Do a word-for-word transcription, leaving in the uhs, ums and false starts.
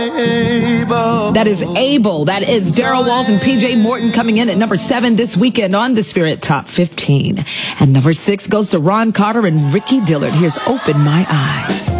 Able. That is Able. That is Daryl Walls and P J Morton coming in at number seven this weekend on the Spirit Top fifteen. And number six goes to Ron Carter and Ricky Dillard. Here's Open My Eyes.